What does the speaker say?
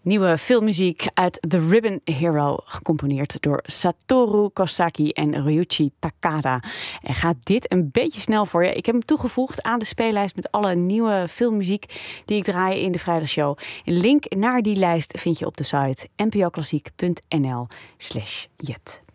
Nieuwe filmmuziek uit The Ribbon Hero, gecomponeerd door Satoru Kosaki en Ryuichi Takada. En gaat dit een beetje snel voor je? Ik heb hem toegevoegd aan de speellijst met alle nieuwe filmmuziek die ik draai in de Vrijdagshow. Een link naar die lijst vind je op de site npoklassiek.nl/jet.